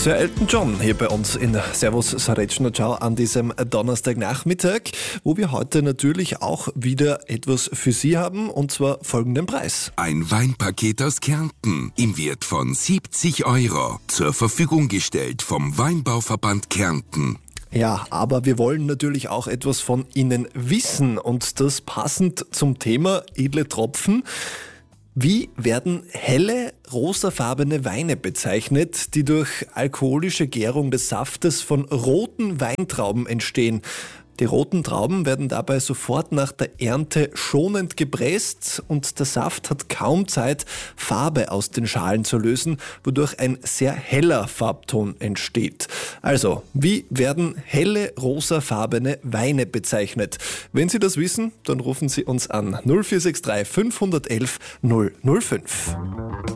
Sir Elton John hier bei uns in Servus Sareczno Ciao an diesem Donnerstagnachmittag, wo wir heute natürlich auch wieder etwas für Sie haben, und zwar folgenden Preis. Ein Weinpaket aus Kärnten im Wert von 70 € zur Verfügung gestellt vom Weinbauverband Kärnten. Ja, aber wir wollen natürlich auch etwas von Ihnen wissen, und das passend zum Thema edle Tropfen. Wie werden helle, rosafarbene Weine bezeichnet, die durch alkoholische Gärung des Saftes von roten Weintrauben entstehen? Die roten Trauben werden dabei sofort nach der Ernte schonend gepresst und der Saft hat kaum Zeit, Farbe aus den Schalen zu lösen, wodurch ein sehr heller Farbton entsteht. Also, wie werden helle, rosafarbene Weine bezeichnet? Wenn Sie das wissen, dann rufen Sie uns an 0463 511 005.